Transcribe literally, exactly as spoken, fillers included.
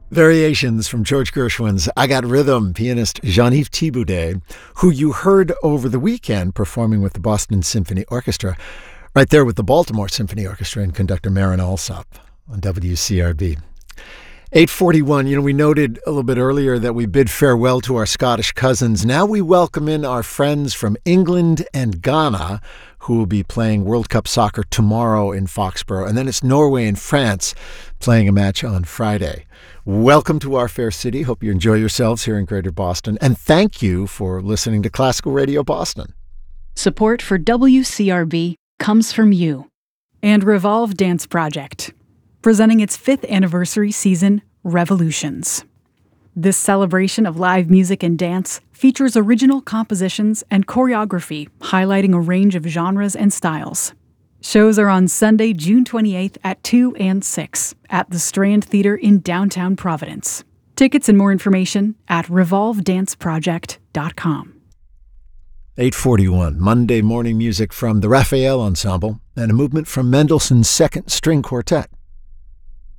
Variations from George Gershwin's I Got Rhythm, pianist Jean-Yves Thibaudet, who you heard over the weekend performing with the Boston Symphony Orchestra, right there with the Baltimore Symphony Orchestra and conductor Marin Alsop on W C R B. eight forty-one, you know, we noted a little bit earlier that we bid farewell to our Scottish cousins. Now we welcome in our friends from England and Ghana, who will be playing World Cup soccer tomorrow in Foxborough. And then it's Norway and France playing a match on Friday. Welcome to our fair city. Hope you enjoy yourselves here in Greater Boston. And thank you for listening to Classical Radio Boston. Support for W C R B comes from you and Revolve Dance Project, presenting its fifth anniversary season, Revolutions. This celebration of live music and dance features original compositions and choreography highlighting a range of genres and styles. Shows are on Sunday, June twenty-eighth at two and six at the Strand Theater in downtown Providence. Tickets and more information at revolve dance project dot com. eight forty-one, Monday morning music from the Raphael Ensemble and a movement from Mendelssohn's Second String Quartet.